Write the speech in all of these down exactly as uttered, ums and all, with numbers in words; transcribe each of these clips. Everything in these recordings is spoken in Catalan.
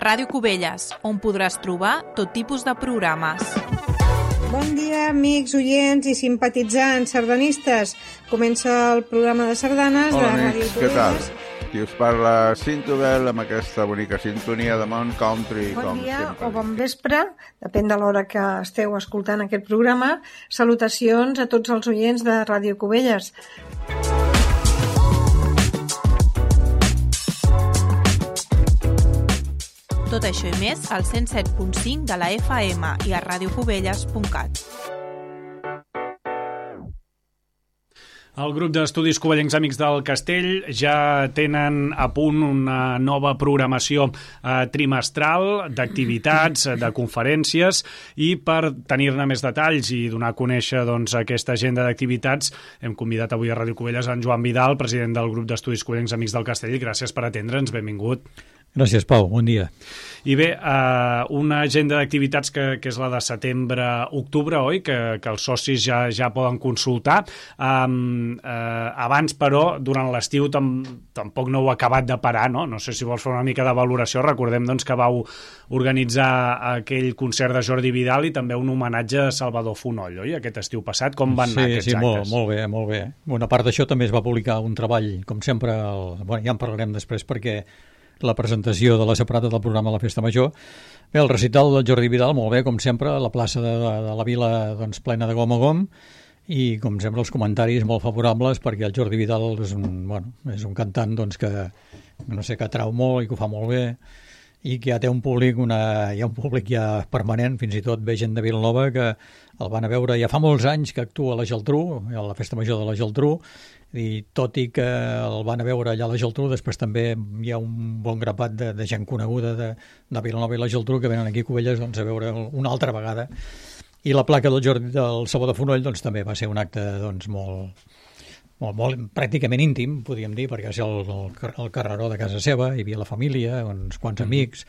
Ràdio Cubelles, on podràs trobar tot tipus de programes. Bon dia, amics, oients i simpatitzants sardanistes. Comença el programa de sardanes Hola, de Ràdio amics, què Cubelles. tal? Qui us parla, Cinto Bell, amb aquesta bonica sintonia de Mount Country. Bon com dia sempre. o bon vespre, depèn de l'hora que esteu escoltant aquest programa. Salutacions a tots els oients de Ràdio Cubelles. Tot això i més al cent set punt cinc de la F M i a radiocubelles punt cat. El grup d'estudis covellencs Amics del Castell ja tenen a punt una nova programació eh, trimestral d'activitats, de conferències, i per tenir-ne més detalls i donar a conèixer doncs, aquesta agenda d'activitats hem convidat avui a Ràdio Cubelles en Joan Vidal, president del grup d'estudis covellencs Amics del Castell. Gràcies per atendre'ns, benvingut. Gràcies, Pau, bon dia. I bé, eh, una agenda d'activitats que, que és la de setembre-octubre, oi? Que, que els socis ja, ja poden consultar. Um, eh, abans, però, durant l'estiu tam, tampoc no heu acabat de parar, no? No sé si vols fer una mica de valoració. Recordem doncs, que vau organitzar aquell concert de Jordi Vidal i també un homenatge a Salvador Fonoll, oi? Aquest estiu passat. Com van sí, anar aquests sí, actes? Molt, molt bé, molt bé. Una part d'això també es va publicar un treball, com sempre, el, bueno, ja en parlarem després perquè la presentació de la separata del programa de la Festa Major. Bé, el recital del Jordi Vidal, molt bé, com sempre, a la plaça de, de, de la Vila doncs, plena de gom a gom, i com sempre els comentaris molt favorables perquè el Jordi Vidal és un, bueno, és un cantant doncs, que, no sé, que atrau molt i que ho fa molt bé i que ja té un públic, una, hi ha un públic ja permanent, fins i tot ve gent de Vilanova que el van a veure ja fa molts anys que actua a la Geltrú, a la Festa Major de la Geltrú, i tot i que el van a veure allà a la Geltrú, després també hi ha un bon grapat de, de gent coneguda de, de Vilanova i la Geltrú que venen aquí a Cubelles doncs, a veure una altra vegada. I la placa del Jordi del Salvador Fonoll doncs, també va ser un acte doncs, molt, molt, molt pràcticament íntim, podríem dir, perquè va ser el, el, el carreró de casa seva, hi havia la família, uns quants amics,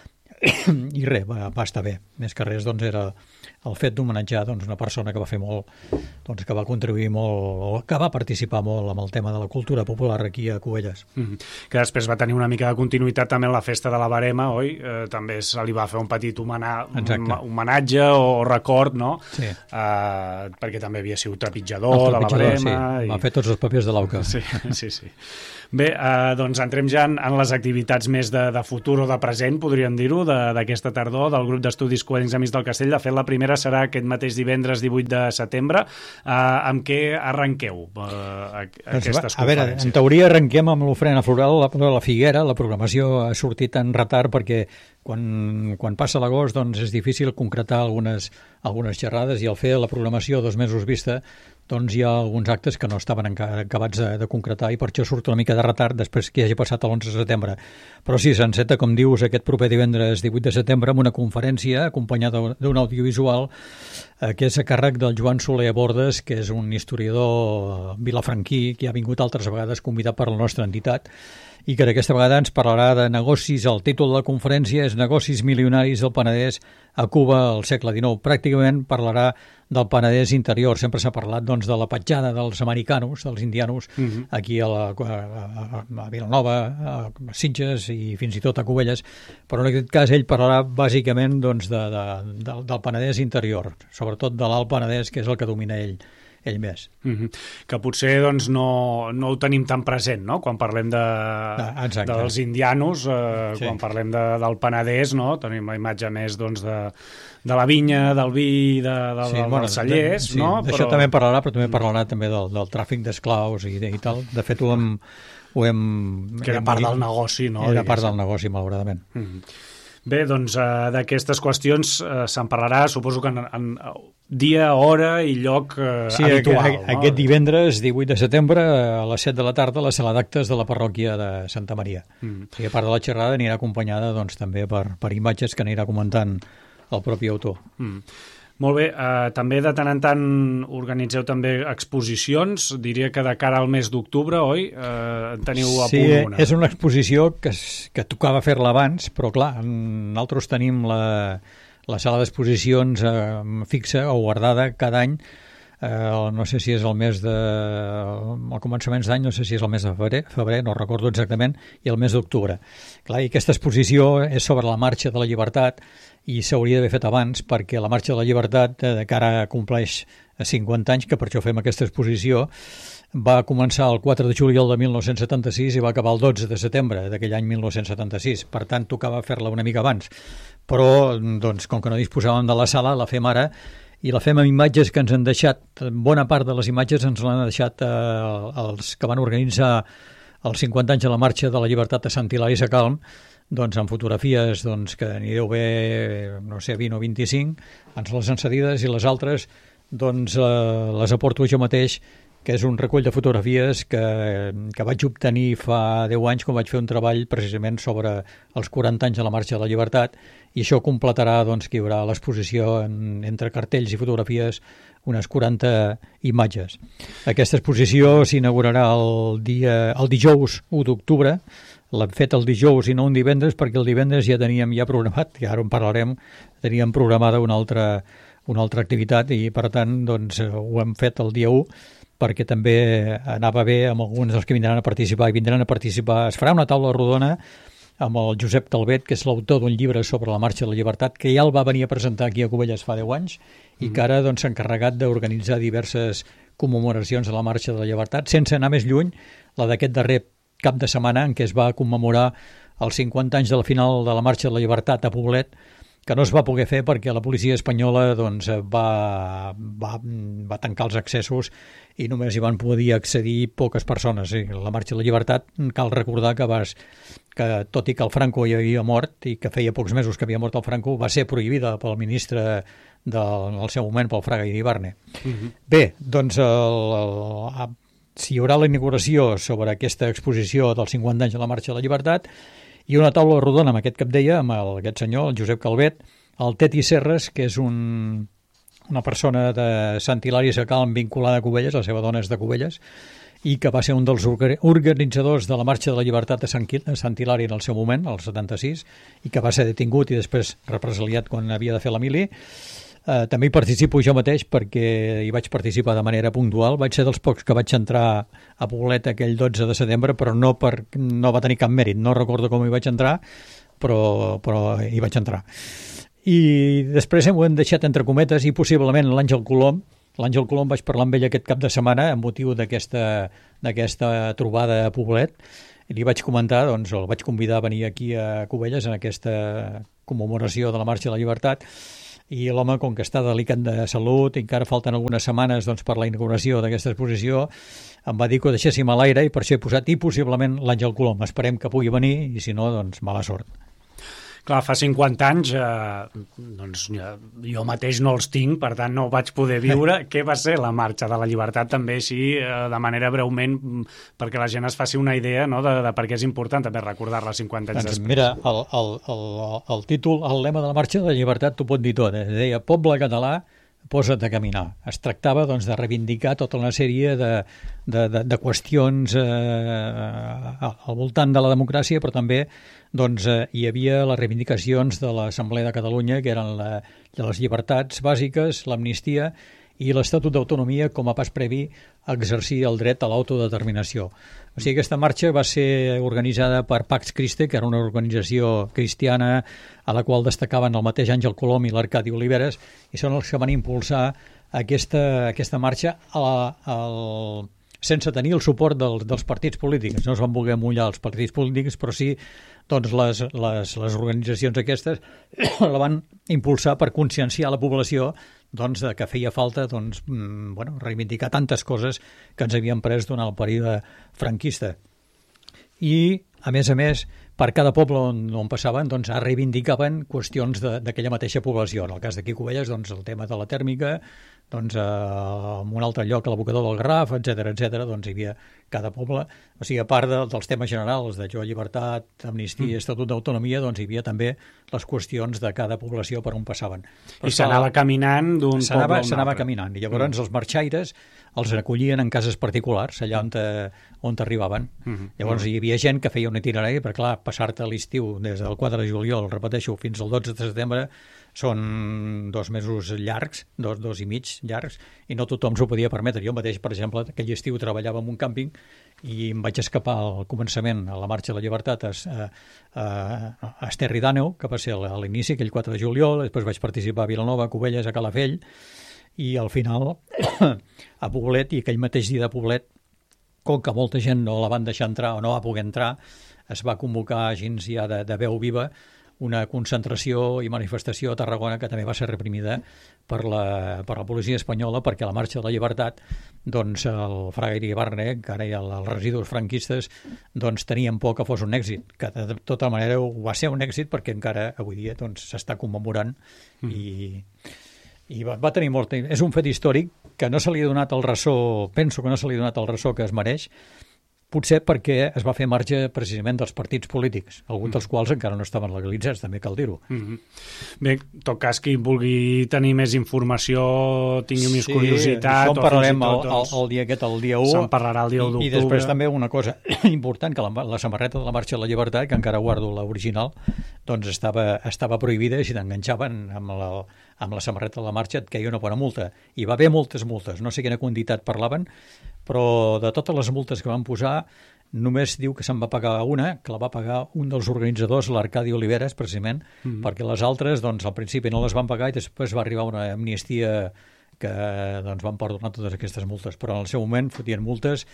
i res, va, va estar bé. Més que res doncs, era el fet d'homenatjar doncs, una persona que va fer molt, doncs, que va contribuir molt, o que va participar molt amb el tema de la cultura popular aquí a Cubelles. Mm-hmm. Que després va tenir una mica de continuïtat també en la festa de la Barema, oi? Eh, també se li va fer un petit homena... homenatge o record, no? Sí. Eh, perquè també havia sigut trepitjador, de la Barema. Sí. I... Va fer tots els papers de l'Auca. Sí, sí, sí. Bé, eh, doncs entrem ja en, en les activitats més de, de futur o de present, podríem dir-ho, d'aquesta tardor del grup d'estudis covellencs Amics del Castell. De fet, la primera serà aquest mateix divendres divuit de setembre. Eh, amb què arrenqueu eh, aquestes doncs, conferències? A veure, en teoria arrenquem amb l'ofrena floral a la, la Figuera. La programació ha sortit en retard perquè quan, quan passa l'agost doncs és difícil concretar algunes, algunes xerrades i al fer la programació dos mesos vista doncs hi ha alguns actes que no estaven encara acabats de, de concretar i per això surt una mica de retard després que hagi passat l'onze de setembre. Però sí, s'enceta, com dius, aquest proper divendres divuit de setembre amb una conferència acompanyada d'un audiovisual eh, que és a càrrec del Joan Soler Bordes, que és un historiador vilafranquí que ha vingut altres vegades convidat per la nostra entitat i que aquesta vegada ens parlarà de negocis. El títol de la conferència és Negocis milionaris del Penedès a Cuba al segle dinou. Pràcticament parlarà del Penedès interior. Sempre s'ha parlat doncs, de la petjada dels americanos, dels indianos, uh-huh. aquí a, la, a, a Vilanova, a Sitges i fins i tot a Cubelles, però en aquest cas ell parlarà bàsicament doncs, de, de, de, del Penedès interior, sobretot de l'Alt Penedès, que és el que domina ell. ell més. Mm-hmm. Que potser doncs, no, no ho tenim tan present, no? Quan parlem de, ah, dels indianos, eh, sí. quan parlem de, del Penedès, no? Tenim la imatge més doncs, de, de la vinya, del vi, de, de, sí, del, bueno, dels cellers, sí, no? D'això però... també parlarà, però també parlarà també del, del tràfic d'esclaus i, i tal. De fet, ho hem... Ho hem que era part del negoci, no? Era part del negoci, malauradament. Mm-hmm. Bé, doncs eh, d'aquestes qüestions eh, se'n parlarà, suposo que en, en dia, hora i lloc eh, sí, habitual. Sí, no? Aquest divendres, divuit de setembre, a les set de la tarda, a la sala d'actes de la parròquia de Santa Maria. Mm. I a part de la xerrada anirà acompanyada doncs, també per, per imatges que anirà comentant el propi autor. Mm. Molt bé, eh, també de tant en tant organitzeu també exposicions, diria que de cara al mes d'octubre, oi? Eh, teniu a sí, punt una. Sí, és una exposició que, que tocava fer-la abans, però clar, nosaltres tenim la, la sala d'exposicions eh, fixa o guardada cada any eh, no sé si és el mes de... al començaments d'any, no sé si és el mes de febrer, febrer, no recordo exactament, i el mes d'octubre. Clar, i aquesta exposició és sobre la Marxa de la Llibertat i s'hauria d'haver fet abans perquè la Marxa de la Llibertat, eh, que ara compleix cinquanta anys, que per això fem aquesta exposició, va començar el quatre de juliol de mil nou-cents setanta-sis i va acabar el dotze de setembre d'aquell any mil nou-cents setanta-sis. Per tant, tocava fer-la una mica abans. Però, doncs, com que no disposàvem de la sala, la fem ara i la fem amb imatges que ens han deixat, bona part de les imatges ens l'han deixat eh, els que van organitzar els cinquanta anys de la Marxa de la Llibertat a Sant Hilari Sacalm, doncs amb fotografies doncs, que n'hi deu haver, no sé, vint o vint-i-cinc, ens les han cedides i les altres doncs eh, les aporto jo mateix, que és un recull de fotografies que, que vaig obtenir fa deu anys quan vaig fer un treball precisament sobre els quaranta anys de la Marxa de la Llibertat, i això completarà doncs, que hi haurà l'exposició en, entre cartells i fotografies unes quaranta imatges. Aquesta exposició s'inaugurarà el, dia, el dijous u d'octubre. L'hem fet el dijous i no un divendres perquè el divendres ja teníem ja programat, i ara en parlarem, teníem programada una altra, una altra activitat i per tant doncs, ho hem fet el dia u perquè també anava bé amb alguns dels que vindran a participar i vindran a participar. Es farà una taula rodona amb el Josep Calvet, que és l'autor d'un llibre sobre la Marxa de la Llibertat, que ja el va venir a presentar aquí a Cubelles fa deu anys i que ara doncs, s'ha encarregat d'organitzar diverses commemoracions de la Marxa de la Llibertat, sense anar més lluny, la d'aquest darrer cap de setmana en què es va commemorar els cinquanta anys de la final de la Marxa de la Llibertat a Poblet, que no es va poder fer perquè la policia espanyola doncs, va, va, va tancar els accessos i només hi van poder accedir poques persones. La Marxa de la Llibertat, cal recordar que, vas, que tot i que el Franco ja havia mort i que feia pocs mesos que havia mort el Franco, va ser prohibida pel ministre del, del seu moment, pel Fraga Iribarne. Uh-huh. Bé, doncs el, el, si hi haurà la inauguració sobre aquesta exposició dels cinquanta anys de la Marxa de la Llibertat i una taula rodona amb aquest que et deia, amb el, aquest senyor, el Josep Calvet, el Teti Serres, que és un, una persona de Sant Hilari Sacalm vinculada a Cubelles, la seva dona és de Cubelles, i que va ser un dels organitzadors de la Marxa de la Llibertat a Sant, a Sant Hilari en el seu moment, al setanta-sis, i que va ser detingut i després represaliat quan havia de fer la mili. Uh, també hi participo jo mateix perquè hi vaig participar de manera puntual. Vaig ser dels pocs que vaig entrar a Poblet aquell dotze de setembre, però no, per, no va tenir cap mèrit. No recordo com hi vaig entrar, però, però hi vaig entrar. I després ho hem deixat entre cometes i possiblement l'Àngel Colom. L'Àngel Colom vaig parlar amb ell aquest cap de setmana amb motiu d'aquesta d'aquesta trobada a Poblet. I li vaig comentar, doncs, el vaig convidar a venir aquí a Cubelles en aquesta commemoració de la Marxa de la Llibertat. I l'home, com que està delicat de salut i encara falten algunes setmanes doncs, per la inauguració d'aquesta exposició, em va dir que ho deixéssim a l'aire i per això he posat i possiblement l'Àngel Colom. Esperem que pugui venir i si no, doncs mala sort. Clar, fa cinquanta anys, eh, doncs jo mateix no els tinc, per tant no vaig poder viure. Què va ser la Marxa de la Llibertat? També així, eh, de manera breument, perquè la gent es faci una idea, no?, de, de per què és important també recordar-la cinquanta anys doncs, després. Mira, el, el, el, el títol, el lema de la Marxa de la Llibertat t'ho pot dir tot. Eh? Deia, poble català, posa't a caminar. Es tractava doncs, de reivindicar tota una sèrie de, de, de, de qüestions eh, al voltant de la democràcia, però també doncs, eh, hi havia les reivindicacions de l'Assemblea de Catalunya, que eren la, de les llibertats bàsiques, l'amnistia i l'Estatut d'Autonomia com a pas previ a exercir el dret a l'autodeterminació. O sigui, aquesta marxa va ser organitzada per Pax Christi, que era una organització cristiana a la qual destacaven el mateix Àngel Colom i l'Arcadi Oliveres, i són els que van impulsar aquesta, aquesta marxa a la, al, sense tenir el suport del, dels partits polítics. No es van voler mullar els partits polítics, però sí doncs les, les, les organitzacions aquestes la van impulsar per conscienciar la població doncs, que feia falta doncs, bueno, reivindicar tantes coses que ens havien pres durant el període franquista. I, a més a més, per cada poble on, on passaven, doncs, reivindicaven qüestions d'aquella mateixa població. En el cas d'aquí Cubelles, doncs, el tema de la tèrmica, doncs, eh, en un altre lloc, a l'abocador del Garraf, etcètera, etcètera, doncs hi havia cada poble. O sigui, a part de, dels temes generals de jo, llibertat, amnistia, mm. estatut d'autonomia, doncs hi havia també les qüestions de cada població per on passaven. Però I s'anava caminant d'un poble a un altre. S'anava caminant, i llavors mm. els marxaires els recollien en cases particulars, allà on, te, on arribaven. Mm-hmm. Llavors hi havia gent que feia un itinerari, perquè clar, passar-te l'estiu des del quatre de juliol, repeteixo, fins al dotze de setembre, són dos mesos llargs, dos, dos i mig llargs, i no tothom s'ho podia permetre. Jo mateix, per exemple, aquell estiu treballava en un càmping i em vaig escapar al començament, a la Marxa de la Llibertat, a, a, a Esterri d'Àneu, que va ser a l'inici, aquell quatre de juliol, després vaig participar a Vilanova, a Cubelles, a Calafell, i al final a Poblet, i aquell mateix dia de Poblet, com que molta gent no la van deixar entrar o no va poder entrar, es va convocar gens ja de, de veu viva una concentració i manifestació a Tarragona que també va ser reprimida per la, per la policia espanyola, perquè a la Marxa de la Llibertat doncs el Fraga Iribarne, encara hi ha els residus franquistes, doncs tenien por que fos un èxit, que de tota manera va ser un èxit perquè encara avui dia doncs s'està commemorant mm. i... I va, va tenir molt... És un fet històric que no se li ha donat el ressò, penso que no se li ha donat el ressò que es mereix, potser perquè es va fer marge precisament dels partits polítics, alguns dels quals encara no estaven legalitzats, també cal dir-ho. Mm-hmm. Bé, en tot cas, qui vulgui tenir més informació, tingui més sí, curiositat... Sí, parlarem el, el, el dia aquest, el dia u. Se'n parlarà el dia u d'octubre. I després també una cosa important, que la, la samarreta de la Marxa de la Llibertat, que encara guardo l'original, doncs estava, estava prohibida i si t'enganxaven amb la, amb la samarreta de la Marxa et queia una bona multa. I va haver moltes multes, no sé quina quantitat parlaven, però de totes les multes que van posar només diu que se'n va pagar una, que la va pagar un dels organitzadors, l'Arcadi Oliveres, precisament, mm-hmm. perquè les altres, doncs, al principi no les van pagar i després va arribar una amnistia que doncs, van perdonar totes aquestes multes, però en el seu moment fotien multes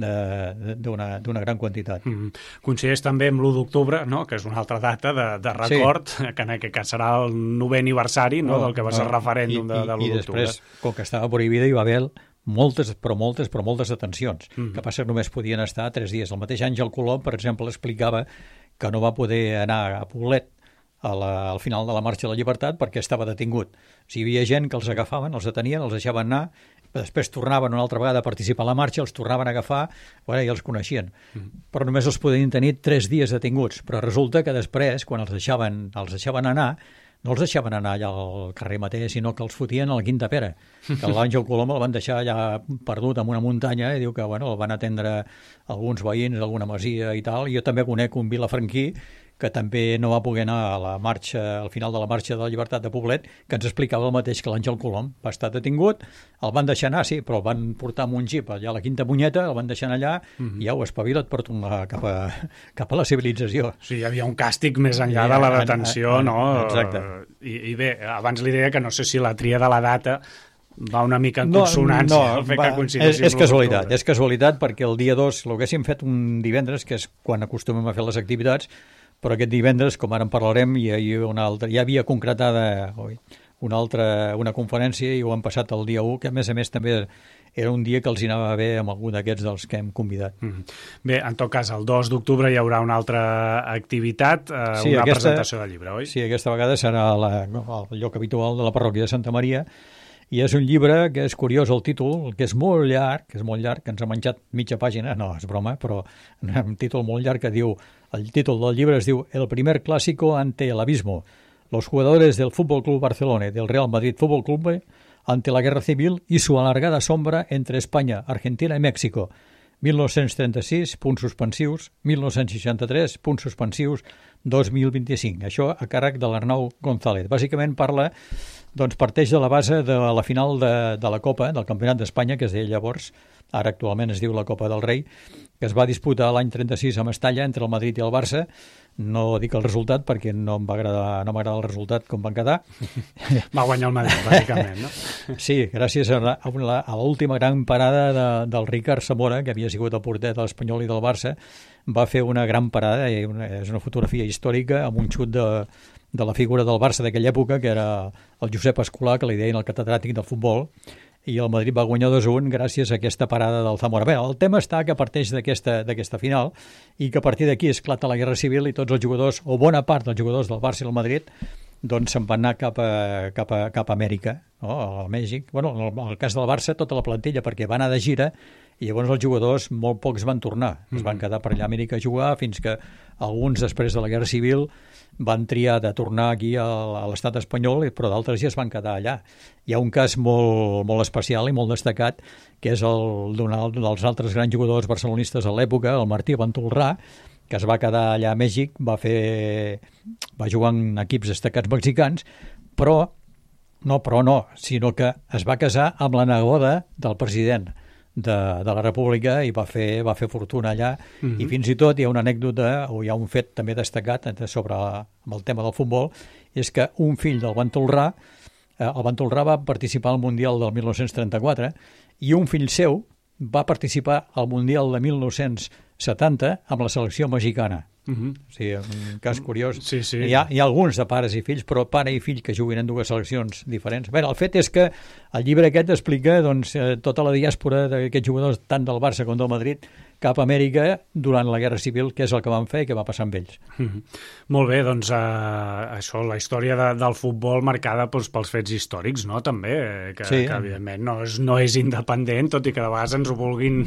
d'una gran quantitat. Mm-hmm. Coincideix també amb l'u d'octubre, no? Que és una altra data de, de record, sí. que en aquest cas serà el novè aniversari no? No, del que va ser el referèndum i, de, de l'u d'octubre. I després, com que estava prohibida, hi va haver moltes, però moltes, però moltes detencions, mm. que passa que només podien estar tres dies. El mateix Àngel Colom, per exemple, explicava que no va poder anar a Poblet a la, al final de la Marxa de la Llibertat perquè estava detingut. O sigui, hi havia gent que els agafaven, els detenien, els deixaven anar, després tornaven una altra vegada a participar a la marxa, els tornaven a agafar, bueno, ja els coneixien. Mm. Però només els podien tenir tres dies detinguts. Però resulta que després, quan els deixaven, els deixaven anar, no els deixaven anar allà al carrer mateix, sinó que els fotien a la Quinta Pera, que l'Àngel Colom el van deixar allà perdut en una muntanya i diu que bueno, el van atendre alguns veïns d'alguna masia i tal. I jo també conec un vilafranquí que també no va poder anar a la marxa, al final de la Marxa de la Llibertat de Poblet, que ens explicava el mateix que l'Àngel Colom. Va estar detingut, el van deixar anar, sí, però el van portar amb un jeep allà a la Quinta Munyeta, el van deixar allà mm-hmm. i ja ho espavila't per tornar cap a, cap a la civilització. O sigui, hi havia un càstig més enllà sí, de la detenció, en, en, no? Exacte. I, I bé, abans li deia que no sé si la tria de la data va una mica en consonància, no, no, el fet va, que coincideixi. És, és casualitat, és casualitat perquè el dia dos l'haguéssim fet un divendres, que és quan acostumem a fer les activitats, però aquest divendres, com ara en parlarem, hi havia, una altra, ja havia concretada oi, una altra una conferència i ho han passat el dia u, que a més a més també era un dia que els hi anava bé amb algun d'aquests dels que hem convidat. Mm. Bé, en tot cas, el dos d'octubre hi haurà una altra activitat, eh, sí, una aquesta, presentació del llibre, oi? Sí, aquesta vegada serà la, el lloc habitual de la parròquia de Santa Maria, i és un llibre que és curiós el títol, que és molt llarg, que és molt llarg, que ens ha menjat mitja pàgina, no, és broma, però un títol molt llarg que diu, el títol del llibre es diu El primer clásico ante el abismo, los jugadores del Fútbol Club Barcelona y del Real Madrid Fútbol Club ante la guerra civil y su alargada sombra entre España, Argentina i Mèxico, mil nou-cents trenta-sis, punts suspensius, mil nou-cents seixanta-tres, punts suspensius, dos mil vint-i-cinc. Això a càrrec de l'Arnau González. Bàsicament parla, doncs parteix de la base de la final de, de la Copa, del Campionat d'Espanya, que es deia llavors, ara actualment es diu la Copa del Rei, que es va disputar l'any trenta-sis a Mestalla entre el Madrid i el Barça. No dic el resultat perquè no em va agradar, no m'agrada el resultat com van quedar. Va guanyar el Madrid, bàsicament, no? Sí, gràcies a, la, a l'última gran parada de, del Ricard Zamora, que havia sigut el porter de l'Espanyol i del Barça, va fer una gran parada, i una, és una fotografia històrica amb un xut de, de la figura del Barça d'aquella època, que era el Josep Escolà, que li deien el catedràtic del futbol, i el Madrid va guanyar dos a un gràcies a aquesta parada del Zamora. Bé, el tema està que parteix d'aquesta final i que a partir d'aquí esclata la Guerra Civil i tots els jugadors, o bona part dels jugadors del Barça i el Madrid, doncs se'n van anar cap a, cap a, cap a Amèrica, no? A Mèxic. Bueno, en el cas del Barça, tota la plantilla, perquè va anar de gira i llavors els jugadors, molt pocs van tornar. Es van quedar per allà a Amèrica a jugar fins que alguns, després de la Guerra Civil, van triar de tornar aquí a l'estat espanyol, però d'altres ja es van quedar allà. Hi ha un cas molt, molt especial i molt destacat, que és el d'un dels altres grans jugadors barcelonistes a l'època, el Martí Ventolrà, que es va quedar allà a Mèxic, va fer va jugar en equips destacats mexicans, però, no, però no, sinó que es va casar amb la neboda del president de, de la República i va fer, va fer fortuna allà, mm-hmm. i fins i tot hi ha una anècdota, o hi ha un fet també destacat sobre amb el tema del futbol, és que un fill del Bantolrà, eh, el Bantolrà va participar al Mundial del mil nou-cents trenta-quatre i un fill seu va participar al Mundial de mil nou-cents setanta amb la selecció mexicana. Uh-huh. O sigui, un cas curiós. Sí, sí. Hi ha, hi ha alguns de pares i fills, però pare i fill que juguin en dues seleccions diferents. Bé, el fet és que el llibre aquest explica doncs, tota la diàspora d'aquests jugadors, tant del Barça com del Madrid, cap a Amèrica durant la Guerra Civil, que és el que van fer i què va passar amb ells. Mm-hmm. Molt bé, doncs uh, això, la història de, del futbol marcada doncs, pels fets històrics, no?, també, que, sí. que evidentment no és, no és independent, tot i que de vegades ens ho vulguin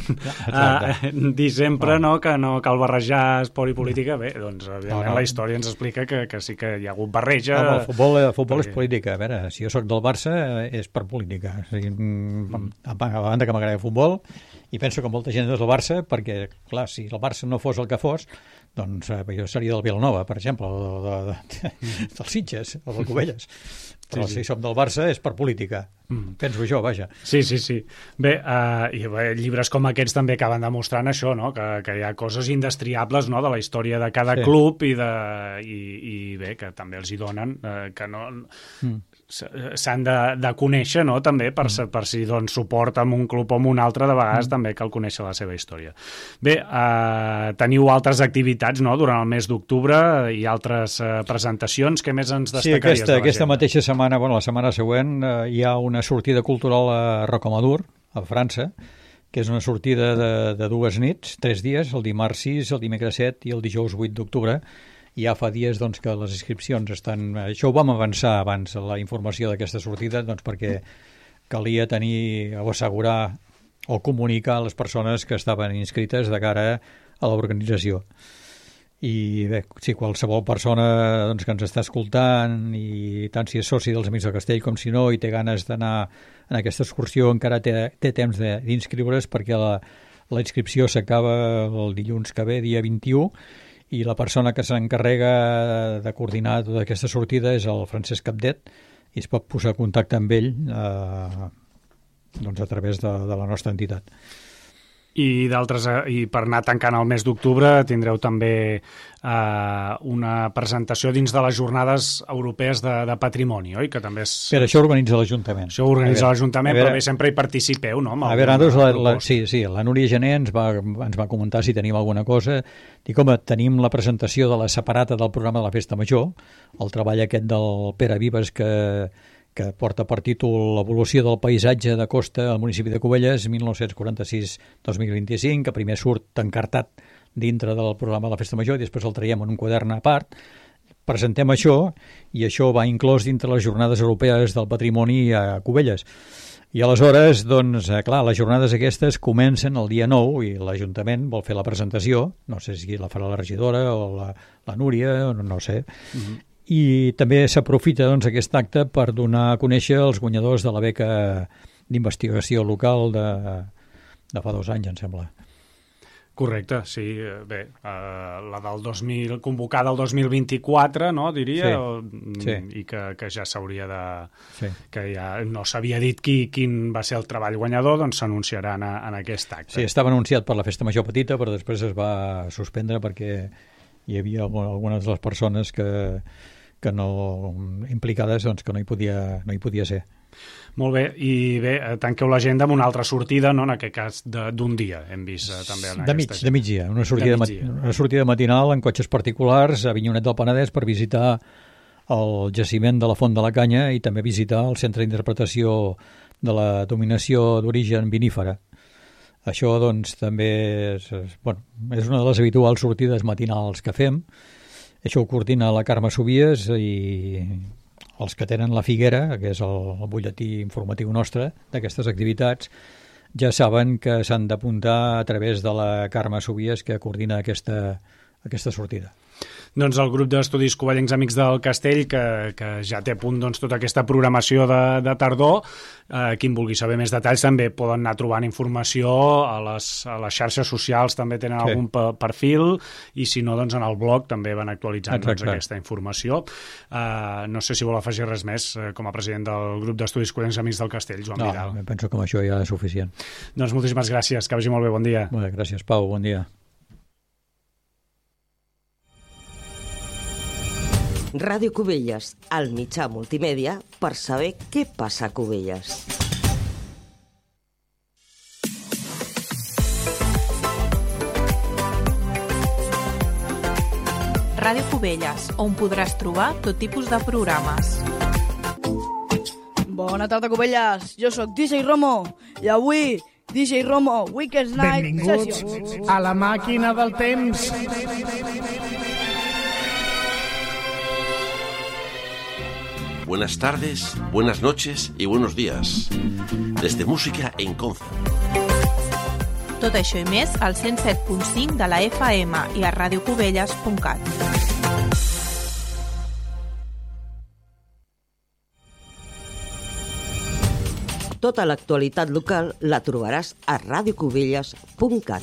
uh, dir sempre, oh. no?, que no cal barrejar esport i política. Bé, doncs evidentment oh, no. la història ens explica que, que sí que hi ha hagut barreja. No, el futbol, el futbol perquè... és política. A veure, si jo sóc del Barça és per política. O sigui, mm. a banda que m'agrada el futbol, i penso que molta gent és del Barça perquè, clar, si el Barça no fos el que fos, doncs eh, jo seria del Vilanova, per exemple, o de, de, de, dels Sitges, o del Cubelles. Però sí, sí. si som del Barça és per política. Mm. Penso jo, vaja. Sí, sí, sí. Bé, uh, i bé, llibres com aquests també acaben demostrant això, no?, que, que hi ha coses indestriables, no?, de la història de cada sí. club i, de, i, i bé, que també els hi donen, uh, que no... Mm. s'han de, de conèixer, no?, també, per, mm. per si doncs, suport amb un club o amb un altre, de vegades mm. també cal conèixer la seva història. Bé, eh, teniu altres activitats, no?, durant el mes d'octubre i altres eh, presentacions. Què més ens destacaries? Sí, aquesta, aquesta mateixa setmana, bueno, la setmana següent, eh, hi ha una sortida cultural a Rocamadour, a França, que és una sortida de, de dues nits, tres dies, el dimarts sis, el dimecres set i el dijous vuit d'octubre. Ja fa dies doncs, que les inscripcions estan... Això ho vam avançar abans, la informació d'aquesta sortida, doncs, perquè calia tenir o assegurar o comunicar a les persones que estaven inscrites de cara a l'organització. I bé, si qualsevol persona doncs, que ens està escoltant, i tant si és soci dels Amics del Castell com si no, i té ganes d'anar en aquesta excursió, encara té, té temps d'inscriure's, perquè la, la inscripció s'acaba el dilluns que ve, dia vint-i-u, i la persona que s'encarrega de coordinar tota aquesta sortida és el Francesc Capdet, i es pot posar en contacte amb ell eh, doncs a través de, de la nostra entitat. I d'altres, i per anar tancant el mes d'octubre tindreu també eh, una presentació dins de les jornades europees de, de patrimoni, oi? Que també és... Per això organitza l'Ajuntament. Això organitza l'Ajuntament, però bé, sempre hi participeu, no? A veure, nosaltres, la, la, sí, sí, la Núria Gené ens va, ens va comentar si tenim alguna cosa. Dic, home, tenim la presentació de la separata del programa de la Festa Major, el treball aquest del Pere Vives que... que porta per títol l'evolució del paisatge de costa al municipi de Cubelles mil nou-cents quaranta-sis a dos mil vint-i-cinc, que primer surt encartat dintre del programa de la Festa Major i després el traiem en un quadern a part. Presentem això i això va inclòs dintre les jornades europees del patrimoni a Cubelles. I aleshores, doncs, clar, les jornades aquestes comencen el dia nou i l'Ajuntament vol fer la presentació, no sé si la farà la regidora o la, la Núria, o no, no sé, mm-hmm. I també s'aprofita doncs, aquest acte per donar a conèixer els guanyadors de la beca d'investigació local de, de fa dos anys, em sembla. Correcte, sí. Bé, uh, la del dos mil, convocada el dos mil vint-i-quatre, no, diria, sí, o, sí. I que, que ja s'hauria de... Sí. Que ja no s'havia dit qui, quin va ser el treball guanyador, doncs s'anunciarà en, en aquest acte. Sí, estava anunciat per la Festa Major Petita, però després es va suspendre perquè hi havia algunes de les persones que... que no implicades, doncs que no hi podia, no hi podia ser. Molt bé, i bé, tanqueu l'agenda amb una altra sortida, no? En aquest cas d'un dia, hem vist eh, també en de mig, de migdia, una sortida, de migdia. Una sortida matinal en cotxes particulars a Avinyonet del Penedès per visitar el jaciment de la Font de la Canya i també visitar el Centre d'Interpretació de la Dominació d'Origen Vinífera. Això, doncs, també és, bueno, és una de les habituals sortides matinals que fem. Això ho coordina la Carme Sobies i els que tenen la Figuera, que és el, el butlletí informatiu nostre d'aquestes activitats, ja saben que s'han d'apuntar a través de la Carme Sobies, que coordina aquesta, aquesta sortida. Doncs el grup d'estudis covellencs Amics del Castell, que, que ja té a punt doncs, tota aquesta programació de, de tardor. Eh, qui en vulgui saber més detalls també poden anar trobant informació a les, a les xarxes socials, també tenen sí. algun perfil, i si no, doncs en el blog també van actualitzant doncs, aquesta informació. Eh, no sé si vol afegir res més eh, com a president del grup d'estudis covellencs Amics del Castell, Joan no, Vidal. No, penso que amb això ja és suficient. Doncs moltíssimes gràcies, que vagi molt bé, bon dia. Molt bé, gràcies, Pau, bon dia. Ràdio Cubelles, el mitjà multimèdia per saber què passa a Cubelles. Ràdio Cubelles, on podràs trobar tot tipus de programes. Bona tarda, Cubelles. Jo sóc D J Romo i avui D J Romo Weekend Night Benvinguts Sessions. a la màquina del temps. Buenas tardes, buenas noches y buenos días. Desde Música en Concert. Tot això i més al cent set punt cinc de la F M i a ràdio cubelles punt cat. Tota l'actualitat local la trobaràs a ràdio cubelles punt cat.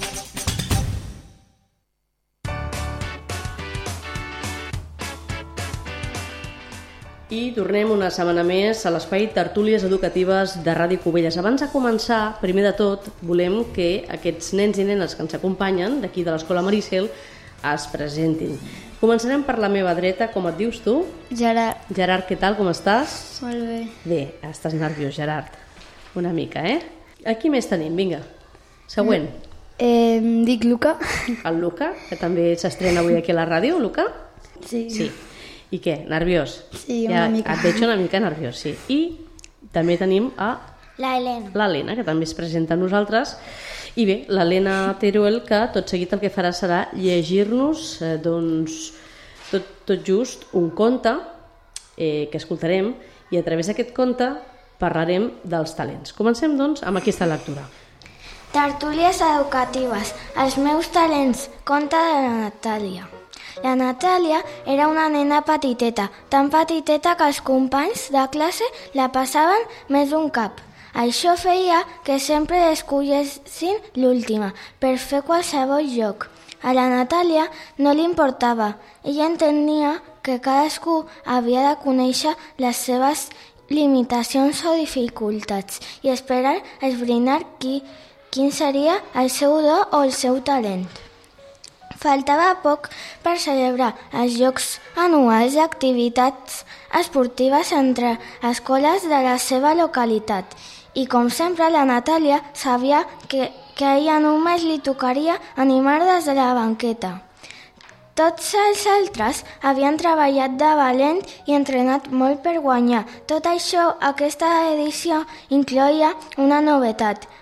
I tornem una setmana més a l'espai Tertúlies Educatives de Ràdio Cubelles. Abans de començar, primer de tot, volem que aquests nens i nenes que ens acompanyen d'aquí de l'Escola Maricel es presentin. Començarem per la meva dreta. Com et dius tu? Gerard. Gerard, què tal? Com estàs? Molt bé. Bé, estàs nerviós, Gerard. Una mica, eh? Aquí més tenim, vinga. Següent. Eh, em dic Luca. El Luca, que també s'estrena avui aquí a la ràdio, Luca? Sí. Sí. I què, nerviós? Sí, una ja, mica. Et veig una mica nerviós, sí. I també tenim a La Helena. l'Helena, que també es presenta a nosaltres. I bé, l'Helena Teruel, que tot seguit el que farà serà llegir-nos eh, doncs, tot, tot just un conte eh, que escoltarem, i a través d'aquest conte parlarem dels talents. Comencem, doncs, amb aquesta lectura. Tertúlies educatives. Els meus talents. Conte de la Natàlia. La Natàlia era una nena petiteta, tan petiteta que els companys de classe la passaven més d'un cap. Això feia que sempre escollessin l'última per fer qualsevol joc. A la Natàlia no li importava. Ella entenia que cadascú havia de conèixer les seves limitacions o dificultats i esperar esbrinar qui, quin seria el seu do o el seu talent. Faltava poc per celebrar els Jocs Anuals d'activitats esportives entre escoles de la seva localitat i, com sempre, la Natàlia sabia que, que a ella només li tocaria animar des de la banqueta. Tots els altres havien treballat de valent i entrenat molt per guanyar. Tot això, aquesta edició incloïa una novetat.